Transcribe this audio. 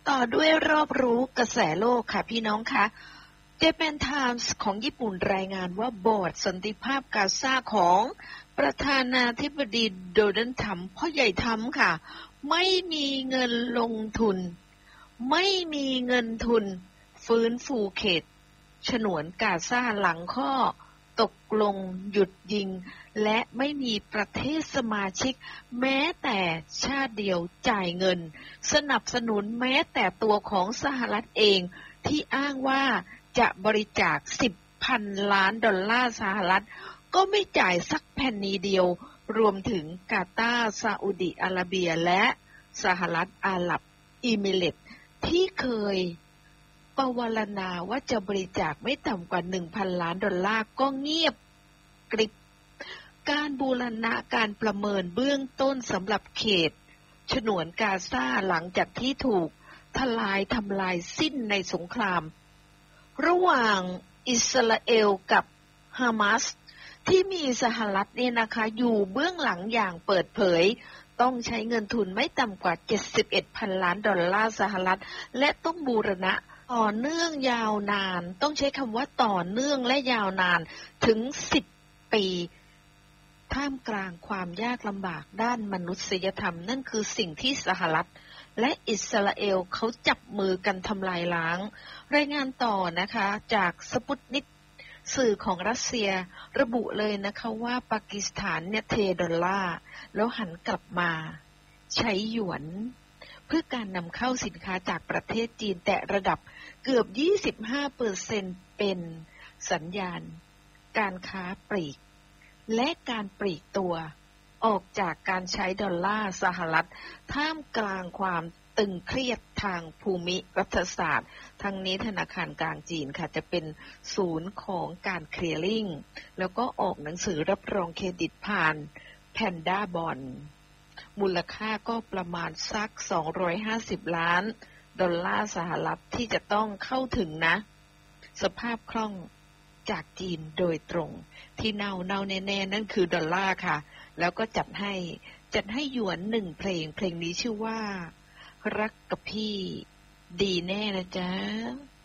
ต่อด้วยรอบรู้กระแสโลกค่ะพี่น้องคะ Japan Times ของญี่ปุ่นรายงานว่าบอร์ดสันติภาพกาซาของประธานาธิบดีโดนัลด์ทรัมป์พ่อใหญ่ทรัมป์ค่ะไม่มีเงินลงทุนฟื้นฟูเขตฉนวนกาซาหลังข้อตกลงหยุดยิงและไม่มีประเทศสมาชิกแม้แต่ชาติเดียวจ่ายเงินสนับสนุนแม้แต่ตัวของสหรัฐเองที่อ้างว่าจะบริจาค10,000 ล้านดอลลาร์สหรัฐก็ไม่จ่ายสักแผ่นนี้เดียวรวมถึงกาตาร์ซาอุดิอาระเบียและสหรัฐอาหรับอิมิเรตส์ที่เคยปวารณาว่าจะบริจาคไม่ต่ำกว่า 1,000 ล้านดอลลาร์ก็เงียบกริบการบูรณะการประเมินเบื้องต้นสำหรับเขตฉนวนกาซาหลังจากที่ถูกทำลายสิ้นในสงครามระหว่างอิสราเอลกับฮามาสที่มีสหรัฐเนี่ยนะคะอยู่เบื้องหลังอย่างเปิดเผยต้องใช้เงินทุนไม่ต่ำกว่า 71,000 ล้านดอลลาร์สหรัฐและต้องบูรณะต่อเนื่องยาวนานต้องใช้คำว่าต่อเนื่องและยาวนานถึง10 ปีท่ามกลางความยากลำบากด้านมนุษยธรรมนั่นคือสิ่งที่สหรัฐและอิสราเอลเขาจับมือกันทำลายล้างรายงานต่อนะคะจากสปุตนิกสื่อของรัสเซียระบุเลยนะคะว่าปากีสถานเนี่ยเทดอลลาร์แล้วหันกลับมาใช้หยวนเพื่อการนำเข้าสินค้าจากประเทศจีนแต่ระดับเกือบ 25% เป็นสัญญาณการค้าปลีกและการปลีกตัวออกจากการใช้ดอลลาร์สหรัฐท่ามกลางความตึงเครียดทางภูมิรัฐศาสตร์ทั้งนี้ธนาคารกลางจีนค่ะจะเป็นศูนย์ของการเคลียร์ลิงแล้วก็ออกหนังสือรับรองเครดิตผ่านแพนด้าบอนด์มูลค่าก็ประมาณสัก250 ล้านดอลลาร์สหรัฐที่จะต้องเข้าถึงนะสภาพคล่องจากจีนโดยตรงที่เน่าแน่ๆนั่นคือดอลลาร์ค่ะแล้วก็จัดให้หยวน1 เพลงนี้ชื่อว่ารักกับพี่ดีแน่นะจ๊ะ